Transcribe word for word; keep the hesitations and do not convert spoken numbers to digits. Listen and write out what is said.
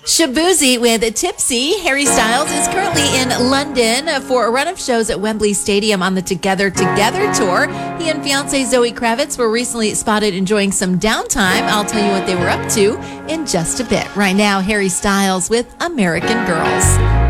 Shabuzi with Tipsy. Harry Styles is currently in London for a run of shows at Wembley Stadium on the Together Together tour. He and fiancée Zoe Kravitz were recently spotted enjoying some downtime. I'll tell you what they were up to in just a bit. Right now, Harry Styles with American Girls.